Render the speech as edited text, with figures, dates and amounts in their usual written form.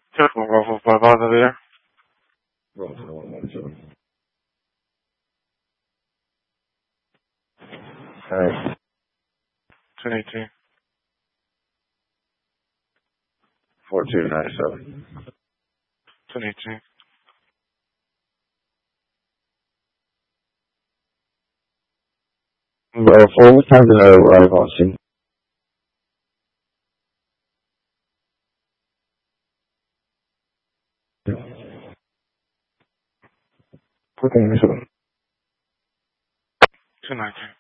Careful, Ruffle, by bother there. Alright. 1018. 4297. 1018. For what time did I arrive, Austin? Okay, so 219.